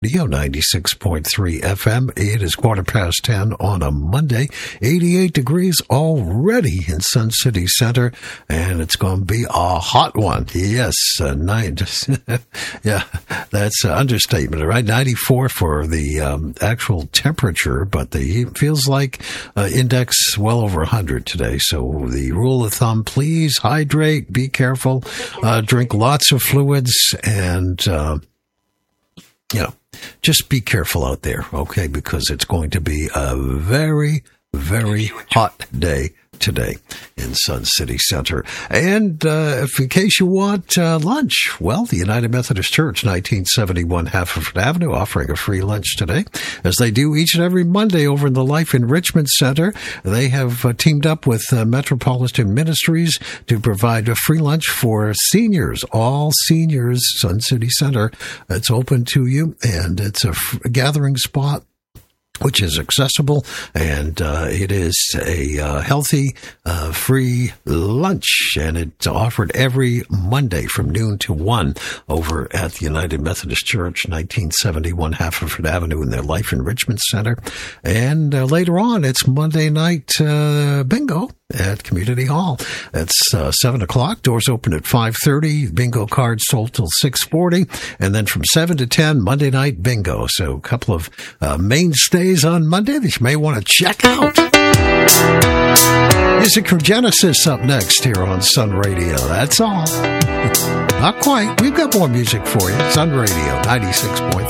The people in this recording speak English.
Radio 96.3 FM. It is 10:15 on a Monday. 88 degrees already in Sun City Center, and it's going to be a hot one. Yes, yeah, that's an understatement, right? 94 for the actual temperature, but the heat feels like index well over 100 today. So the rule of thumb, please hydrate, be careful, drink lots of fluids, and just be careful out there, okay? Because it's going to be a very, very hot day today in Sun City Center. And if in case you want lunch, well, the United Methodist Church, 1971 Haverford Avenue, offering a free lunch today, as they do each and every Monday over in the Life Enrichment Center. They have teamed up with Metropolitan Ministries to provide a free lunch for seniors, all seniors, Sun City Center. It's open to you, and it's a gathering spot which is accessible, and it is a healthy, free lunch, and it's offered every Monday from noon to 1 over at the United Methodist Church, 1971 Haverford Avenue in their Life Enrichment Center. And later on, it's Monday night bingo at Community Hall. It's 7 o'clock. Doors open at 5:30. Bingo cards sold till 6:40. And then from 7 to 10, Monday night bingo. So a couple of mainstays on Monday that you may want to check out. Music from Genesis up next here on Sun Radio. That's all. Not quite. We've got more music for you. Sun Radio 96.3.